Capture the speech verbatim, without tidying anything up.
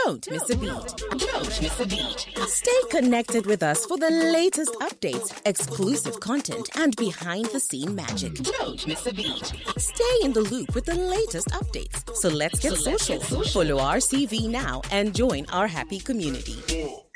Don't miss a beat. Don't miss a beat. Stay connected with us for the latest updates, exclusive content, and behind-the-scene magic. Don't miss a beat. Stay in the loop with the latest updates. So let's get, so social. Let's get social. Follow R C V now and join our happy community.